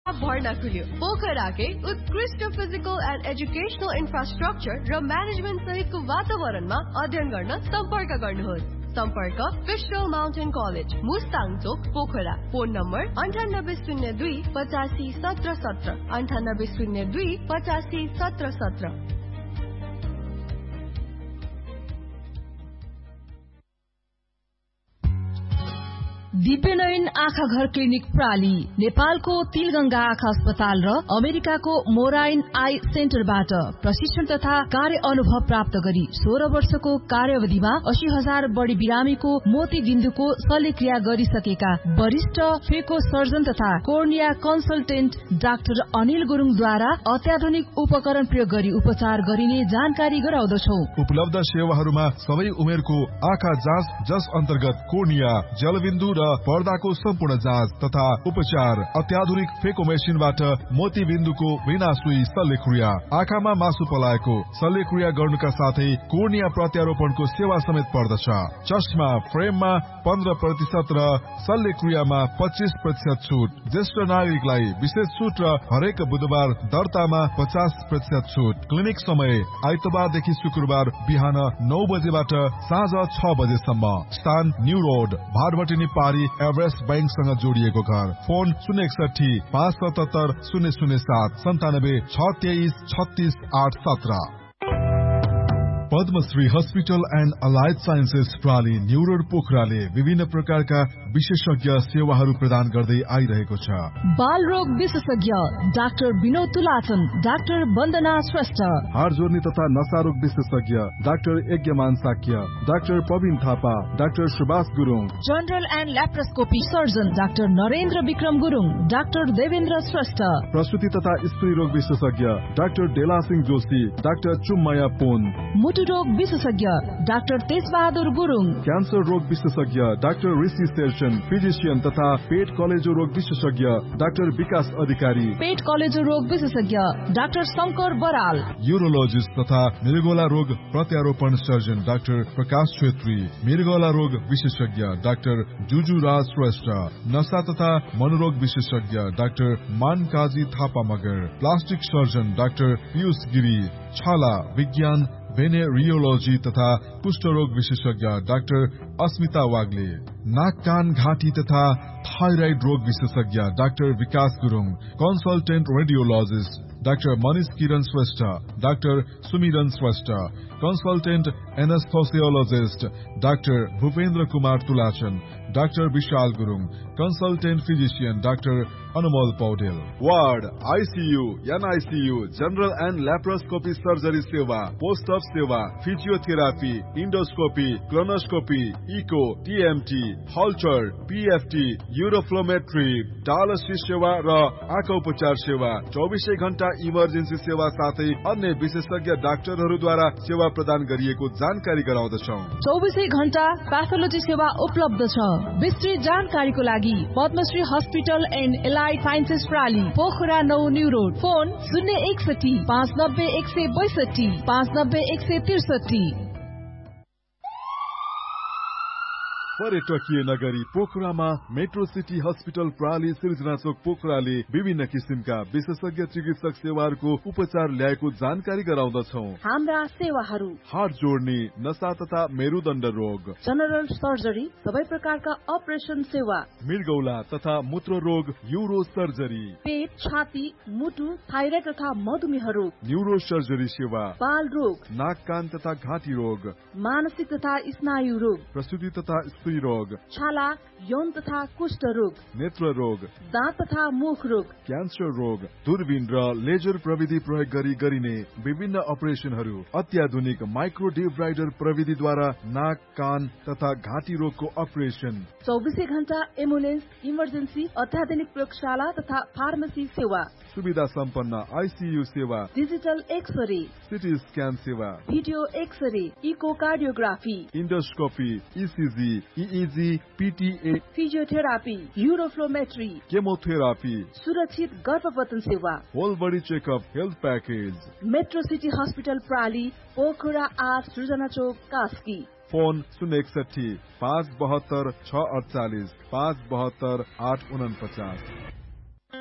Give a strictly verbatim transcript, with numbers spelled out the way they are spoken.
भर्ना खुल्यो। पोखराकै उत्कृष्ट फिजिकल एन्ड एजुकेशनल इन्फ्रास्ट्रक्चर र म्यानेजमेन्ट सहितको वातावरणमा अध्ययन गर्न सम्पर्क गर्नुहोस्। सम्पर्क फिशरल माउन्टेन कलेज, मुस्ताङ चोक, पोखरा। फोन नम्बर अन्ठानब्बे शून्य दुई पचासी सत्र सत्र अन्ठानब्बे शून्य दुई पचासी सत्र सत्र। दिव्यनयन आँखा घर क्लिनिक प्राली नेपालको तिलगंगा आँखा अस्पताल र अमेरिकाको मोराइन आई सेन्टरबाट प्रशिक्षण तथा कार्य अनुभव प्राप्त गरी सोह्र वर्षको कार्यवधिमा अस्सी हजार बढ़ी बिरामीको मोती बिन्दुको शल्यक्रिया गरिसकेका वरिष्ठ फेको सर्जन तथा कोर्निया कन्सल्टेन्ट डाक्टर अनिल गुरुङद्वारा अत्याधुनिक उपकरण प्रयोग गरी उपचार गरिने जानकारी गराउँदछौ। उपलब्ध सेवाहरूमा सबै उमेरको आँखा जाँच, जस अन्तर्गत कोर्निया, जलबिन्दु र पर्दाको सम्पूर्ण जाँच तथा उपचार, अत्याधुनिक फेको मेसिनबाट मोती बिन्दुको बिना सुई शल्यक्रिया, आँखामा मासु पलाएको शल्यक्रिया गर्नुका साथै कोर्निया प्रत्यारोपणको सेवा समेत पर्दछ। चस्मा फ्रेममा पन्ध्र प्रतिशत र शल्यक्रियामा पच्चीस प्रतिशत छुट। ज्येष्ठ नागरिकलाई विशेष छुट र हरेक बुधबार दर्तामा पचास प्रतिशत छुट। क्लिनिक समय आइतबारदेखि शुक्रबार बिहान नौ बजेबाट साँझ छ बजेसम्म। स्थान न्यू रोड, भारभटिनी पारी, एभरेस्ट बैंकसँग जोडिएको घर। फोन शून्य एकसठी पाँच सतहत्तर शून्य शून्य सात सन्तानब्बे छ तेइस छत्तीस आठ सत्र। Padmashri hospital and allied sciences प्राली new road पोखराले विभिन्न प्रकारका विशेषज्ञ सेवाहरू प्रदान गर्दै आइरहेको छ। बाल रोग विशेषज्ञ डाक्टर विनोद तुलाचन, डाक्टर वन्दना श्रेष्ठ। हाड जोर्नी तथा नशा रोग विशेषज्ञ doctor यज्ञमान Shakya, doctor Praveen Thapa, doctor Subhash Gurung. General and laparoscopy surgeon doctor Narendra Vikram Gurung, doctor Devendra Shrestha. प्रसुति तथा स्त्री रोग विशेषज्ञ डाक्टर डेला सिंह जोशी, डाक्टर चुम्माया पोन। मुटु रोग विशेषज्ञ डाक्टर तेजबहादुर गुरुङ। क्यान्सर रोग विशेषज्ञ डाक्टर ऋषि शेरचन, फिजिशियन तथा पेट कलेजो रोग विशेषज्ञ डाक्टर विकास अधिकारी। पेट कलेजो रोग विशेषज्ञ डाक्टर शंकर बराल। यूरोलोजिस्ट तथा मृगौला रोग प्रत्यारोपण सर्जन डाक्टर प्रकाश छेत्री। मृगौला रोग विशेषज्ञ डाक्टर जुजु राज श्रेष्ठ। नशा तथा मनोरोग विशेषज्ञ doctor मानकाजी Thapa Magar. Plastic surgeon doctor Piyush Giri. छाला विज्ञान, भेनेरियोलोजी तथा कुष्ठरोग विशेषज्ञ डाक्टर अस्मिता वाग्ले। नाक कान घाँटी तथा थाइराइड रोग विशेषज्ञ डाक्टर विकास Gurung. Consultant radiologist doctor Manish किरण श्रेष्ठ, डाक्टर सुमिरन Shrestha. Consultant एनेस्थोसियोलोजिस्ट doctor Bhupendra Kumar तुलाचन, doctor Vishal Gurung. Consultant physician doctor Anumol Paudel. Ward, ICU, एनआइसियू, general and laparoscopy surgery सेवा, पोस्ट अफ सेवा, physiotherapy, endoscopy, colonoscopy, eco, TMT, हल्चर, PFT, uroflowmetry, dialysis सेवा र आँखा उपचार सेवा, चौबिसै घण्टा इमर्जेन्सी सेवा साथै अन्य विशेषज्ञ डाक्टरहरूद्वारा सेवा प्रदान गरिएको जानकारी गराउँदछौँ। चौबिसै घण्टा प्याथोलोजी सेवा उपलब्ध छ। विस्तृत जानकारीको लागि Padmashri hospital and allied sciences प्राली, Pokhara नौ न्यू रोड। फोन शून्य एकसठी पाँच नब्बे एक सय बैसठी पाँच नब्बे एक सय त्रिसठी। पर्यटकीय नगरी पोखरामा मेट्रो सिटी हस्पिटल प्राली सिर्जना चोक पोखराले विभिन्न किसिमका विशेषज्ञ चिकित्सक सेवाहरूको उपचार ल्याएको जानकारी गराउँदछौ। हाम्रा सेवाहरू हाड जोड्ने, नशा तथा मेरुदण्ड रोग, जनरल सर्जरी, सबै प्रकारका अपरेसन सेवा, मृगौला तथा मूत्र रोग, यूरो सर्जरी, पेट, छाती, मुटु, थाइराइड तथा मधुमेह रोग, न्यूरो सर्जरी सेवा, बाल रोग, नाक कान तथा घाँटी रोग, मानसिक तथा स्नायु रोग, प्रसुति तथा रोग, छाला, यौन तथा कुष्ठ रोग, नेत्र रोग, दाँत तथा मुख रोग, क्यान्सर रोग, दूरबीन र लेजर प्रविधि प्रयोग गरी गरिने विभिन्न अपरेसनहरू, अत्याधुनिक माइक्रो डिब्राइडर प्रविधिद्वारा नाक, कान तथा घाँटी रोगको अपरेसन, चौबिसै घण्टा एम्बुलेन्स, इमर्जेन्सी, अत्याधुनिक प्रयोगशाला तथा फार्मेसी सेवा, सुविधा सम्पन्न आइसियू सेवा, डिजिटल एक्सरे, सिटी स्क्यान सेवा, video x-ray, echocardiography, endoscopy, ECG, इइजी, PTA, physiotherapy, uroflowmetry, chemotherapy, सुरक्षित गर्भपतन सेवा, whole body checkup health package. Metro city hospital प्राली, Pokhara आठ, सृजना चोक, कास्की। फोन शून्य एकसठी पाँच बहत्तर छ अडचालिस पाँच बहत्तर आठ उनपचास।